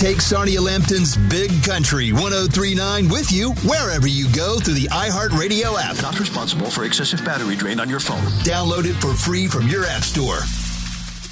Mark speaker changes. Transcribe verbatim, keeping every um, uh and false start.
Speaker 1: Take Sonia Lampton's Big Country one oh three point nine with you wherever you go through the iHeartRadio app.
Speaker 2: Not responsible for excessive battery drain on your phone.
Speaker 1: Download it for free from your app store.